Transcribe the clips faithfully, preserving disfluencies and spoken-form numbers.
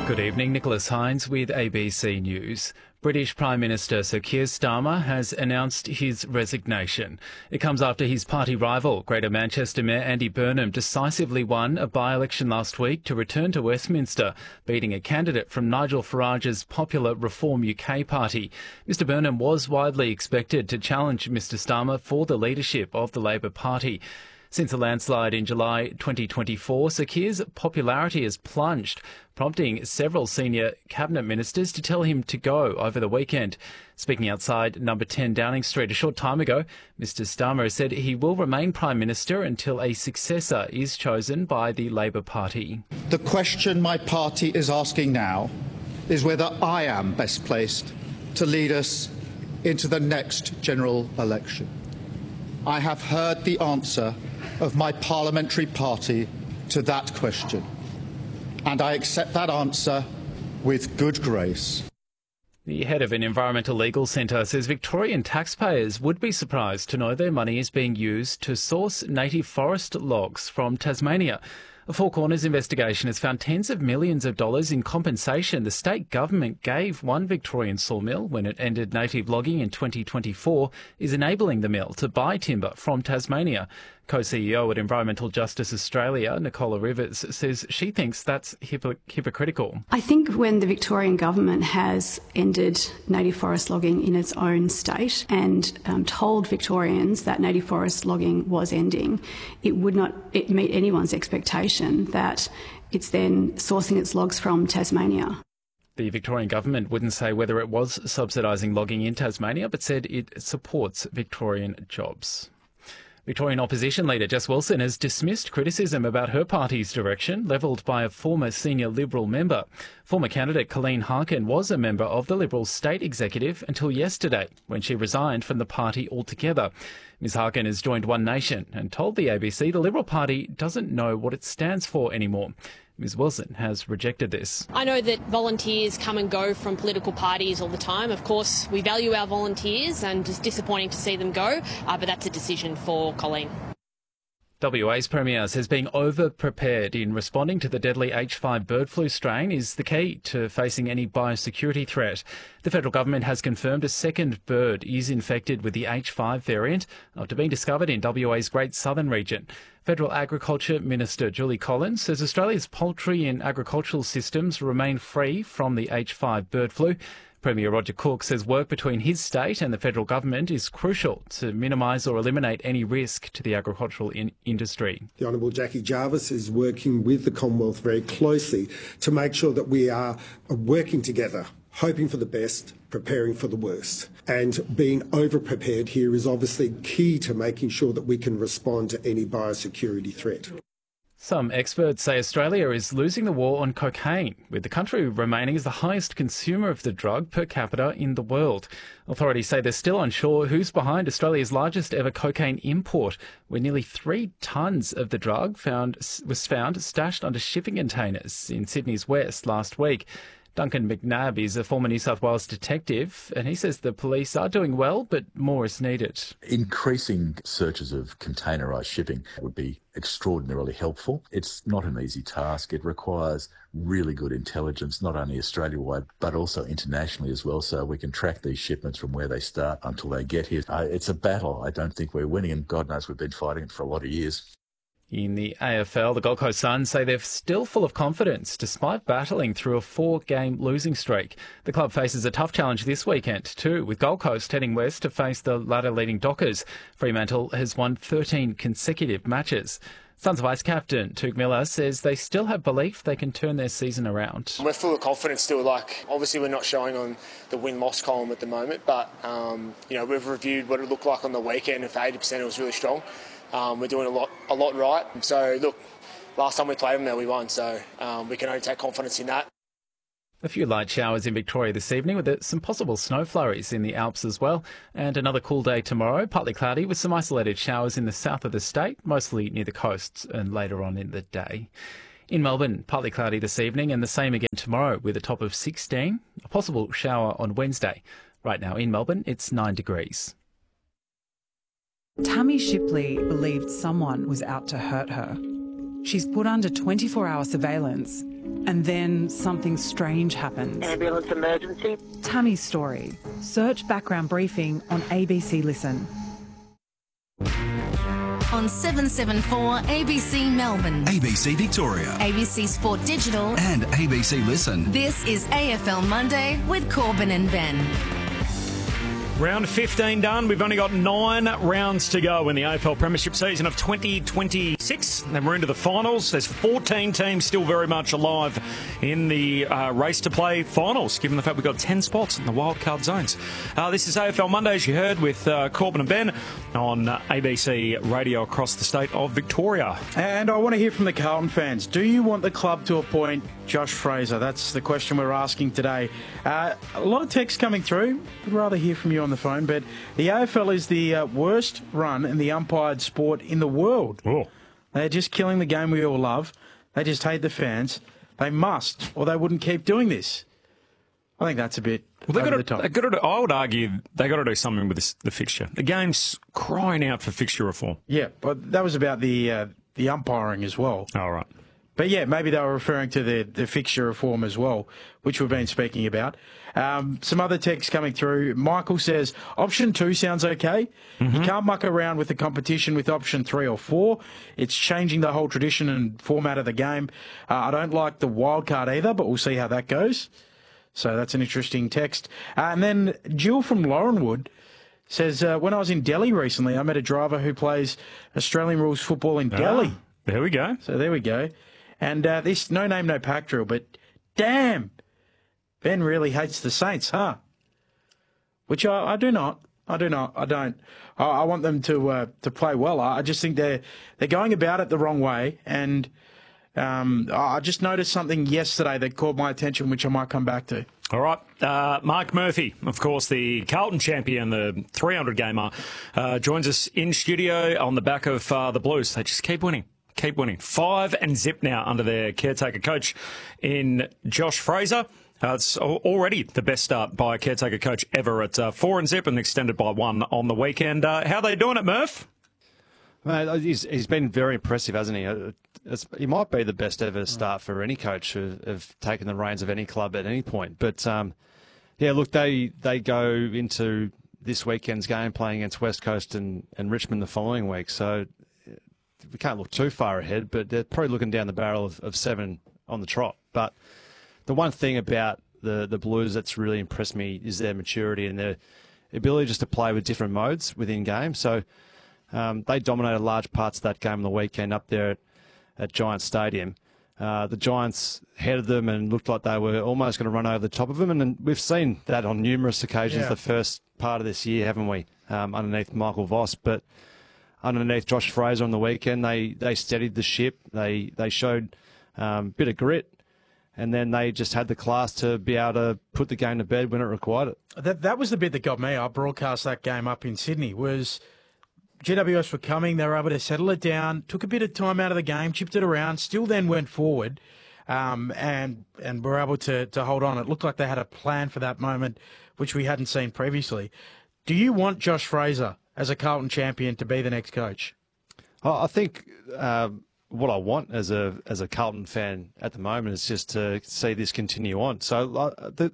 Good evening, Nicholas Hines with A B C News. British Prime Minister Sir Keir Starmer has announced his resignation. It comes after his party rival, Greater Manchester Mayor Andy Burnham, decisively won a by-election last week to return to Westminster, beating a candidate from Nigel Farage's popular Reform U K party. Mister Burnham was widely expected to challenge Mister Starmer for the leadership of the Labor Party. Since the landslide in July twenty twenty-four, Sir Keir's popularity has plunged, prompting several senior cabinet ministers to tell him to go over the weekend. Speaking outside number ten Downing Street a short time ago, Mister Starmer said he will remain Prime Minister until a successor is chosen by the Labor Party. The question my party is asking now is whether I am best placed to lead us into the next general election. I have heard the answer of my parliamentary party to that question, and I accept that answer with good grace. The head of an environmental legal centre says Victorian taxpayers would be surprised to know their money is being used to source native forest logs from Tasmania. A Four Corners investigation has found tens of millions of dollars in compensation the state government gave one Victorian sawmill when it ended native logging in twenty twenty-four is enabling the mill to buy timber from Tasmania. Co-C E O at Environmental Justice Australia, Nicola Rivers, says she thinks that's hypo- hypocritical. I think when the Victorian government has ended native forest logging in its own state and um, told Victorians that native forest logging was ending, it would not it meet anyone's expectation that it's then sourcing its logs from Tasmania. The Victorian government wouldn't say whether it was subsidising logging in Tasmania, but said it supports Victorian jobs. Victorian opposition leader Jess Wilson has dismissed criticism about her party's direction levelled by a former senior Liberal member. Former candidate Colleen Harkin was a member of the Liberal state executive until yesterday, when she resigned from the party altogether. Ms Harkin has joined One Nation and told the A B C the Liberal Party doesn't know what it stands for anymore. Ms Wilson has rejected this. I know that volunteers come and go from political parties all the time. Of course, we value our volunteers and it's disappointing to see them go, uh, but that's a decision for Colleen. W A's Premier says being over-prepared in responding to the deadly H five bird flu strain is the key to facing any biosecurity threat. The federal government has confirmed a second bird is infected with the H five variant after being discovered in W A's Great Southern region. Federal Agriculture Minister Julie Collins says Australia's poultry and agricultural systems remain free from the H five bird flu. Premier Roger Cook says work between his state and the federal government is crucial to minimise or eliminate any risk to the agricultural in- industry. The Honourable Jackie Jarvis is working with the Commonwealth very closely to make sure that we are working together, hoping for the best, preparing for the worst. And being over-prepared here is obviously key to making sure that we can respond to any biosecurity threat. Some experts say Australia is losing the war on cocaine, with the country remaining as the highest consumer of the drug per capita in the world. Authorities say they're still unsure who's behind Australia's largest ever cocaine import, where nearly three tonnes of the drug found was found stashed under shipping containers in Sydney's west last week. Duncan McNabb is a former New South Wales detective, and he says the police are doing well, but more is needed. Increasing searches of containerised shipping would be extraordinarily helpful. It's not an easy task. It requires really good intelligence, not only Australia-wide, but also internationally as well, so we can track these shipments from where they start until they get here. Uh, it's a battle I don't think we're winning, and God knows we've been fighting it for a lot of years. In the A F L, the Gold Coast Suns say they're still full of confidence despite battling through a four-game losing streak. The club faces a tough challenge this weekend too, with Gold Coast heading west to face the ladder-leading Dockers. Fremantle has won thirteen consecutive matches. Suns Vice captain Touk Miller says they still have belief they can turn their season around. We're full of confidence still. Like, obviously we're not showing on the win-loss column at the moment, but um, you know, we've reviewed what it looked like on the weekend, and for eighty percent it was really strong. Um, we're doing a lot, a lot right. So look, last time we played them there, we won. So um, we can only take confidence in that. A few light showers in Victoria this evening with some possible snow flurries in the Alps as well. And another cool day tomorrow, partly cloudy with some isolated showers in the south of the state, mostly near the coasts and later on in the day. In Melbourne, partly cloudy this evening and the same again tomorrow with a top of sixteen. A possible shower on Wednesday. Right now in Melbourne, it's nine degrees. Tammy Shipley believed someone was out to hurt her. She's put under twenty-four hour surveillance, and then something strange happens. Ambulance emergency. Tammy's story. Search background briefing on A B C Listen. On seven seven four A B C Melbourne, A B C Victoria, A B C Sport Digital, and A B C Listen. This is A F L Monday with Corbin and Ben. Round fifteen done. We've only got nine rounds to go in the A F L Premiership season of twenty twenty-six. Then we're into the finals. There's fourteen teams still very much alive in the uh, race to play finals, given the fact we've got ten spots in the wildcard zones. Uh, this is A F L Monday, as you heard, with uh, Corbin and Ben on uh, A B C Radio across the state of Victoria. And I want to hear from the Carlton fans. Do you want the club to appoint Josh Fraser? That's the question we're asking today. Uh, a lot of texts coming through. I'd rather hear from you on the phone, but the A F L is the uh, worst run in the umpired sport in the world. Oh. They're just killing the game we all love. They just hate the fans. They must, or they wouldn't keep doing this. I think that's a bit well, over got the top. They got to, I would argue they got to do something with this, the fixture. The game's crying out for fixture reform. Yeah, but that was about the uh, the umpiring as well. All right. But yeah, maybe they were referring to the, the fixture reform as well, which we've been speaking about. Um, some other texts coming through. Michael says, option two sounds okay. Mm-hmm. You can't muck around with the competition with option three or four. It's changing the whole tradition and format of the game. Uh, I don't like the wild card either, but we'll see how that goes. So that's an interesting text. Uh, and then Jill from Laurenwood says, uh, when I was in Delhi recently, I met a driver who plays Australian rules football in ah, Delhi. There we go. So there we go. And uh, this no name, no pack drill, but damn, Ben really hates the Saints, huh? Which I, I do not. I do not. I don't. I, I want them to uh, to play well. I, I just think they're they're going about it the wrong way. And um, I just noticed something yesterday that caught my attention, which I might come back to. All right. Uh, Mark Murphy, of course, the Carlton champion, the three hundred gamer, uh, joins us in studio on the back of uh, the Blues. They just keep winning. Keep winning. Five and zip now under their caretaker coach in Josh Fraser. Uh, it's already the best start by a caretaker coach ever at uh, four and zip and extended by one on the weekend. Uh, how are they doing it, Murph? Mate, he's, he's been very impressive, hasn't he? It's, he might be the best ever start for any coach who have taken the reins of any club at any point. But, um, yeah, look, they they go into this weekend's game playing against West Coast and, and Richmond the following week. So we can't look too far ahead, but they're probably looking down the barrel of, of seven on the trot. But the one thing about the, the Blues that's really impressed me is their maturity and their ability just to play with different modes within games. So um, they dominated large parts of that game on the weekend up there at, at Giants Stadium. Uh, the Giants headed them and looked like they were almost going to run over the top of them. And, and we've seen that on numerous occasions yeah. the first part of this year, haven't we, um, underneath Michael Voss. But underneath Josh Fraser on the weekend, they, they steadied the ship. They they showed a um, bit of grit, and then they just had the class to be able to put the game to bed when it required it. That that was the bit that got me. I broadcast that game up in Sydney, was G W S were coming, they were able to settle it down, took a bit of time out of the game, chipped it around, still then went forward, um, and and were able to, to hold on. It looked like they had a plan for that moment, which we hadn't seen previously. Do you want Josh Fraser as a Carlton champion to be the next coach? I think uh, what I want as a as a Carlton fan at the moment is just to see this continue on. So uh, the,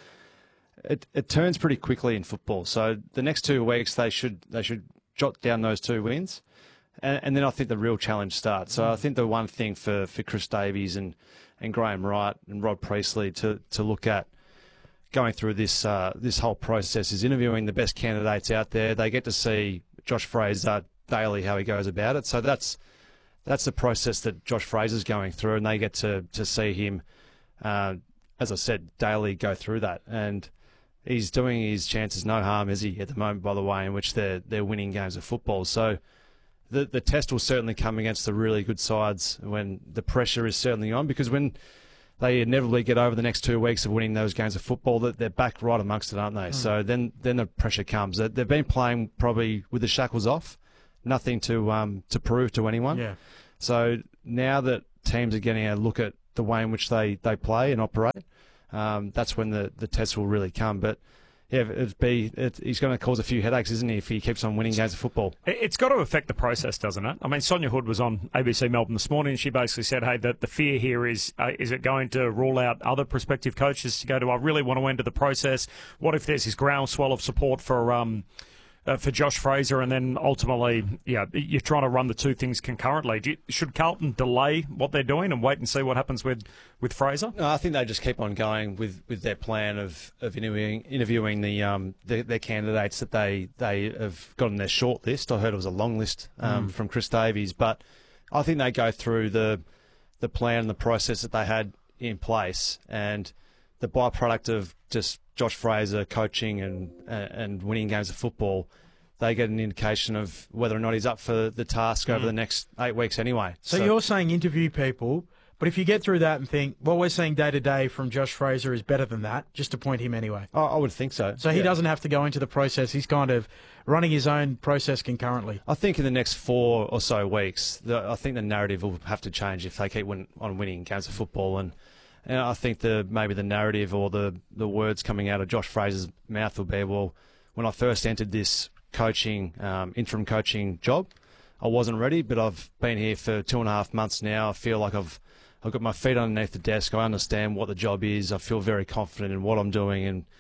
it it turns pretty quickly in football. So the next two weeks they should they should jot down those two wins, and, and then I think the real challenge starts. So I think the one thing for, for Chris Davies and, and Graham Wright and Rod Priestley to to look at going through this uh, this whole process is interviewing the best candidates out there. They get to see Josh Fraser daily, how he goes about it. So that's that's the process that Josh Fraser's going through, and they get to to see him, uh, as I said, daily go through that. And he's doing his chances no harm, is he, at the moment, by the way, in which they're they're winning games of football. So the the test will certainly come against the really good sides when the pressure is certainly on, because when they inevitably get over the next two weeks of winning those games of football, that they're back right amongst it, aren't they? Mm. So then, then the pressure comes. They've been playing probably with the shackles off, nothing to um to prove to anyone. Yeah. So now that teams are getting a look at the way in which they, they play and operate, um, that's when the, the test will really come. But yeah, it'd be it, he's going to cause a few headaches, isn't he, if he keeps on winning games of football? It's got to affect the process, doesn't it? I mean, Sonia Hood was on A B C Melbourne this morning, and she basically said, hey, that the fear here is, uh, is it going to rule out other prospective coaches to go to, I really want to enter the process? What if there's this groundswell of support for um, uh, for Josh Fraser, and then ultimately, yeah, you're trying to run the two things concurrently? Do you, should Carlton delay what they're doing and wait and see what happens with, with Fraser? No, I think they just keep on going with, with their plan of, of interviewing interviewing the, um, the their candidates that they, they have got on their short list. I heard it was a long list um, mm. from Chris Davies, but I think they go through the the plan and the process that they had in place, and the byproduct of just Josh Fraser coaching and and winning games of football, they get an indication of whether or not he's up for the task mm. over the next eight weeks anyway. So, so you're saying interview people, but if you get through that and think, what we're seeing day to day from Josh Fraser is better than that, just appoint him anyway. I, I would think so. So he yeah. doesn't have to go into the process. He's kind of running his own process concurrently. I think in the next four or so weeks, the, I think the narrative will have to change if they keep win, on winning games of football. And, and I think the maybe the narrative or the, the words coming out of Josh Fraser's mouth will be, well, when I first entered this coaching, um, interim coaching job, I wasn't ready, but I've been here for two and a half months now. I feel like I've I've got my feet underneath the desk. I understand what the job is. I feel very confident in what I'm doing and